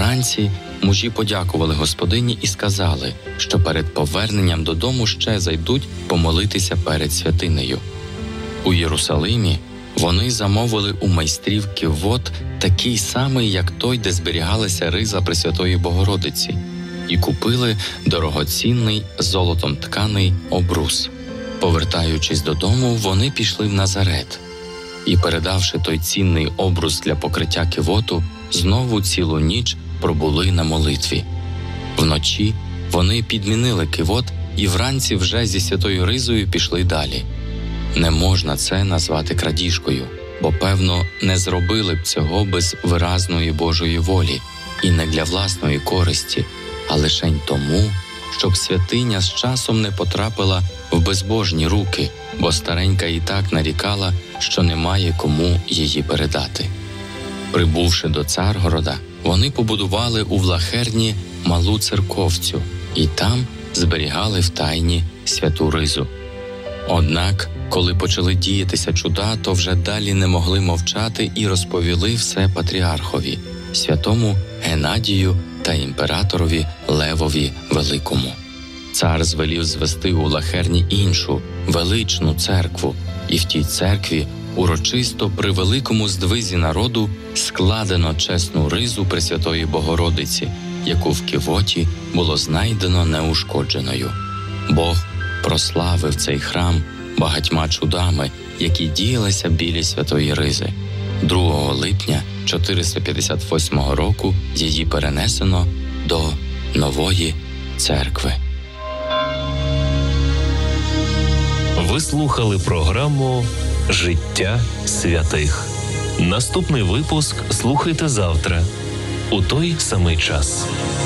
Вранці мужі подякували Господині і сказали, що перед поверненням додому ще зайдуть помолитися перед святинею. У Єрусалимі вони замовили у майстрів кивот такий самий, як той, де зберігалася риза Пресвятої Богородиці, і купили дорогоцінний золотом тканий обрус. Повертаючись додому, вони пішли в Назарет і, передавши той цінний обрус для покриття кивоту, знову цілу ніч пробули на молитві. Вночі вони підмінили кивот і вранці вже зі святою ризою пішли далі. Не можна це назвати крадіжкою, бо, певно, не зробили б цього без виразної Божої волі і не для власної користі, а лишень тому, щоб святиня з часом не потрапила в безбожні руки, бо старенька і так нарікала, що немає кому її передати. Прибувши до Царгорода, вони побудували у Влахерні малу церковцю і там зберігали втайні святу ризу. Однак, коли почали діятися чуда, то вже далі не могли мовчати і розповіли все патріархові, святому Геннадію та імператорові Левові Великому. Цар звелів звести у Влахерні іншу, величну церкву, і в тій церкві урочисто при великому здвизі народу складено чесну ризу Пресвятої Богородиці, яку в кивоті було знайдено неушкодженою. Бог прославив цей храм багатьма чудами, які діялися біля святої ризи. 2 липня 458 року її перенесено до нової церкви. Ви слухали програму «Життя святих». Наступний випуск слухайте завтра, у той самий час.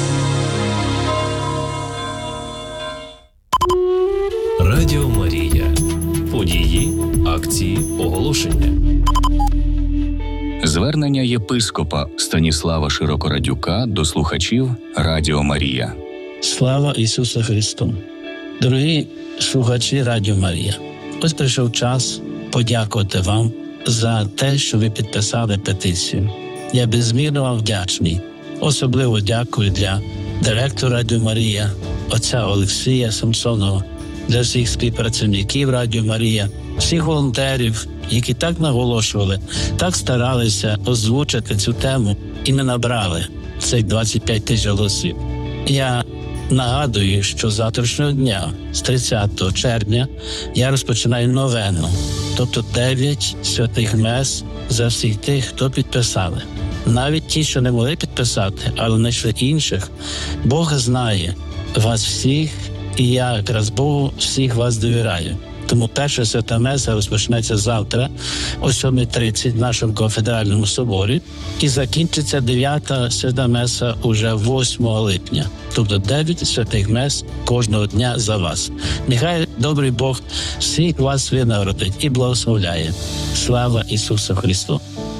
Радіо Марія. Події, акції, оголошення. Звернення єпископа Станіслава Широкорадюка до слухачів Радіо Марія. Слава Ісусу Христу! Дорогі слухачі Радіо Марія, ось прийшов час подякувати вам за те, що ви підписали петицію. Я безмірно вам вдячний. Особливо дякую для директора Радіо Марія, отця Олексія Самсонова, для всіх співпрацівників Радіо Марія, всіх волонтерів, які так наголошували, так старалися озвучити цю тему і не набрали цих 25 тисяч голосів. Я нагадую, що з завтрашнього дня, з 30 червня, я розпочинаю новену, тобто 9 святих мес за всіх тих, хто підписали. Навіть ті, що не могли підписати, але знайшли інших, Бог знає вас всіх, і я якраз Богу всіх вас довіряю. Тому перша свята меса розпочнеться завтра о 7:30 в нашому кафедральному соборі і закінчиться 9-та свята меса уже 8 липня. Тобто 9 святих мес кожного дня за вас. Нехай добрий Бог всіх вас винагородить і благословляє. Слава Ісусу Христу!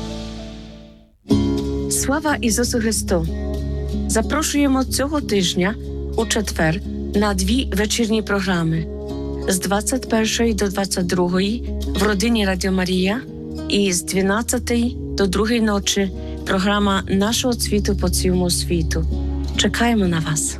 Слава Ісусу Христу! Запрошуємо цього тижня у четвер на 2 вечірні програми з 21 до 22 в родині Радіо Марія і з 12 до 2 ночі програма нашого цвіту по цілому світу. Чекаємо на вас.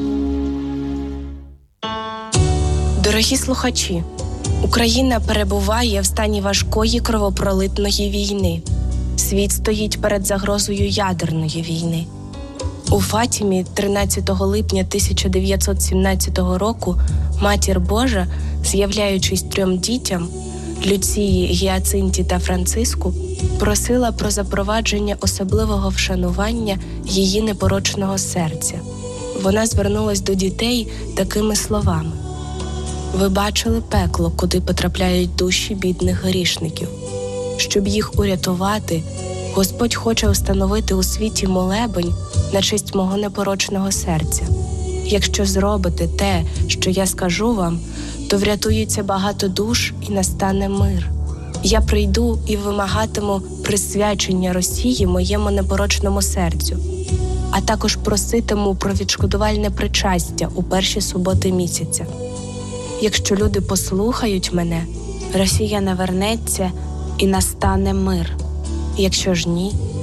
Дорогі слухачі, Україна перебуває в стані важкої кровопролитної війни. Світ стоїть перед загрозою ядерної війни. У Фатімі 13 липня 1917 року Матір Божа, з'являючись 3 дітям – Люції, Гіацинті та Франциску, просила про запровадження особливого вшанування її непорочного серця. Вона звернулась до дітей такими словами: «Ви бачили пекло, куди потрапляють душі бідних грішників. Щоб їх урятувати, Господь хоче встановити у світі молебень на честь мого непорочного серця. Якщо зробите те, що я скажу вам, то врятується багато душ і настане мир. Я прийду і вимагатиму присвячення Росії моєму непорочному серцю, а також проситиму про відшкодувальне причастя у перші суботи місяця. Якщо люди послухають мене, Росія навернеться і настане мир. Якщо ж ні,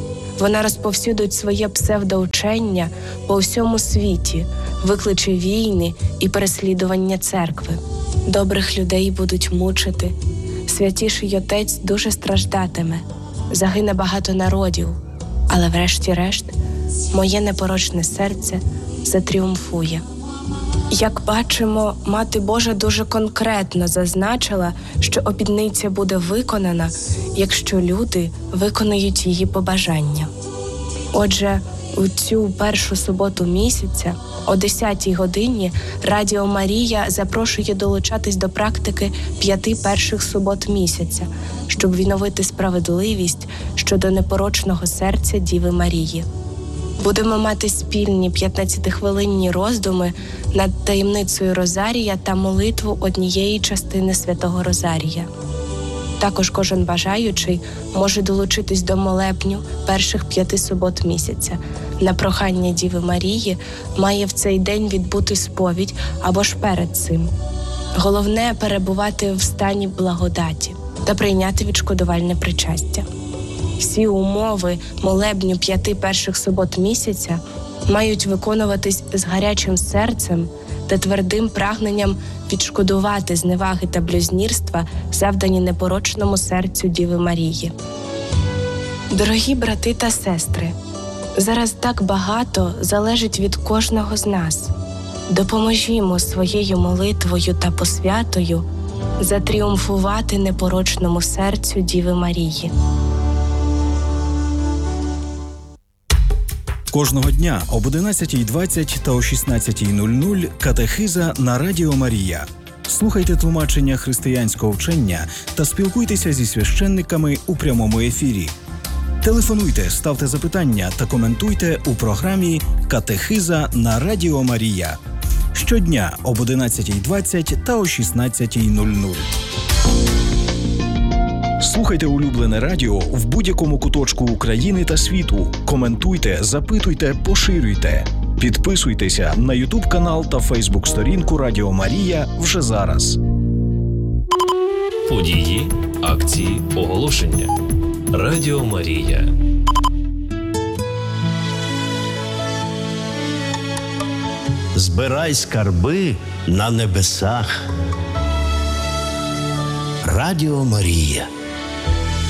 Вона розповсюдить своє псевдоучення по всьому світі, викличе війни і переслідування церкви. Добрих людей будуть мучити. Святіший Отець дуже страждатиме. Загине багато народів. Але врешті-решт моє непорочне серце затріумфує. Як бачимо, Мати Божа дуже конкретно зазначила, що обітниця буде виконана, якщо люди виконають її побажання. Отже, у цю першу суботу місяця о 10-й годині Радіо Марія запрошує долучатись до практики 5 перших субот місяця, щоб відновити справедливість щодо непорочного серця Діви Марії. Будемо мати спільні 15-хвилинні роздуми над таємницею Розарія та молитву однієї частини Святого Розарія. Також кожен бажаючий може долучитись до молебню перших 5 субот місяця. На прохання Діви Марії має в цей день відбути сповідь або ж перед цим. Головне – перебувати в стані благодаті та прийняти відшкодувальне причастя. Всі умови молебню 5 перших субот місяця мають виконуватись з гарячим серцем та твердим прагненням відшкодувати зневаги та блюзнірства, завдані непорочному серцю Діви Марії. Дорогі брати та сестри, зараз так багато залежить від кожного з нас. Допоможімо своєю молитвою та посвятою затріумфувати непорочному серцю Діви Марії. Кожного дня об 11:20 та о 16:00 катехиза на Радіо Марія. Слухайте тлумачення християнського вчення та спілкуйтеся зі священниками у прямому ефірі. Телефонуйте, ставте запитання та коментуйте у програмі «Катехиза на Радіо Марія». Щодня об 11:20 та о 16:00. Слухайте улюблене радіо в будь-якому куточку України та світу. Коментуйте, запитуйте, поширюйте. Підписуйтеся на YouTube-канал та Facebook-сторінку Радіо Марія вже зараз. Події, акції, оголошення. Радіо Марія. Збирай скарби на небесах. Радіо Марія.